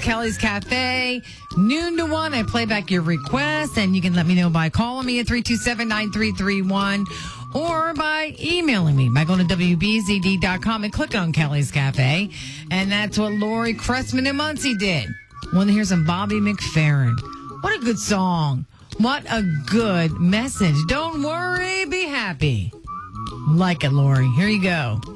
Kelly's Cafe. Noon to 1, I play back your request, and you can let me know by calling me at 327-9331 or by emailing me by going to WBZD.com and clicking on Kelly's Cafe. And that's what Lori Cressman and Muncie did. Want to hear some Bobby McFerrin. What a good song. What a good message. Don't worry, be happy. Like it, Lori. Here you go.